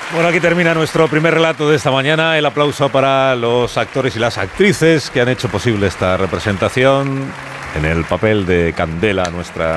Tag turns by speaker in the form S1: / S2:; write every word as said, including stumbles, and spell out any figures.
S1: Bueno, aquí termina nuestro primer relato de esta mañana. El aplauso para los actores y las actrices que han hecho posible esta representación en el papel de Candela, nuestra